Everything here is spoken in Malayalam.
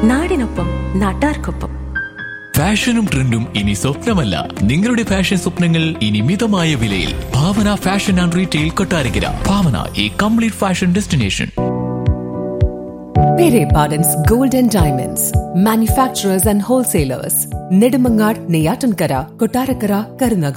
നാടിനൊപ്പം നാട്ടാർക്കൊപ്പം. ഫാഷനും ട്രെൻഡും ഇനി സ്വപ്നമല്ല, നിങ്ങളുടെ ഫാഷൻ സ്വപ്നങ്ങൾ ഇനി മിതമായ വിലയിൽ. ഭാവന fashion and retail Kottarakkara. Bhavana, a complete fashion destination. Pere Pardon's Gold and Diamonds, manufacturers and wholesalers. Nedumangad, Neyyatankara, Kottarakara, Karunagam.